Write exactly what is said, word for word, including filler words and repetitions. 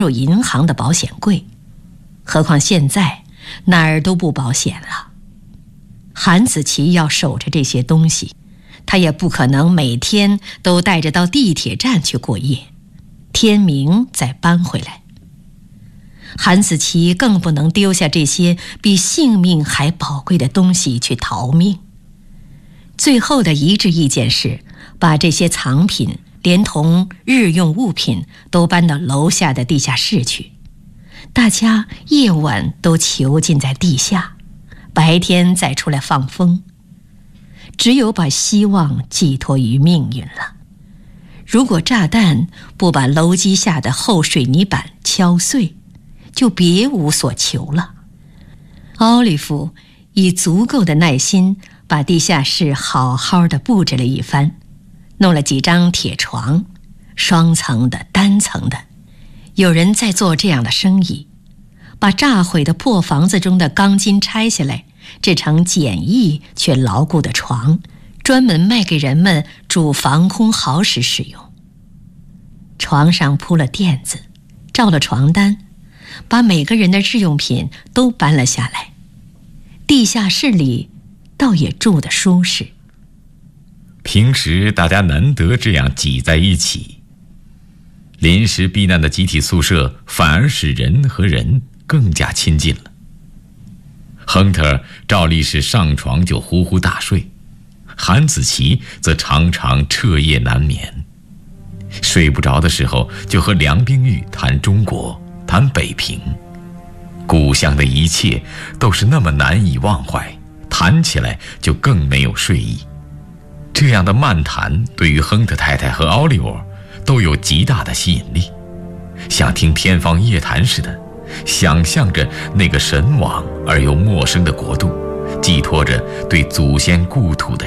入银行的保险柜，何况现在哪儿都不保险了。韩子琪要守着这些东西，他也不可能每天都带着到地铁站去过夜，天明再搬回来。韩子琪更不能丢下这些比性命还宝贵的东西去逃命。最后的一致意见是，把这些藏品连同日用物品都搬到楼下的地下室去，大家夜晚都囚禁在地下，白天再出来放风。只有把希望寄托于命运了。如果炸弹不把楼基下的厚水泥板敲碎，就别无所求了。奥利弗以足够的耐心把地下室好好的布置了一番，弄了几张铁床，双层的、单层的。有人在做这样的生意，把炸毁的破房子中的钢筋拆下来，制成简易却牢固的床，专门卖给人们煮防空壕时使用。床上铺了垫子，罩了床单，把每个人的日用品都搬了下来。地下室里倒也住得舒适。 平时大家难得这样挤在一起，临时避难的集体宿舍反而使人和人更加亲近了。亨特照例是上床就呼呼大睡，韩子琪则常常彻夜难眠。睡不着的时候，就和梁冰玉谈中国，谈北平。故乡的一切都是那么难以忘怀，谈起来就更没有睡意。这样的漫谈对于亨特太太和奥利沃都有极大的吸引力，像听天方夜谭似的，想象着那个神往而又陌生的国度，寄托着对祖先故土的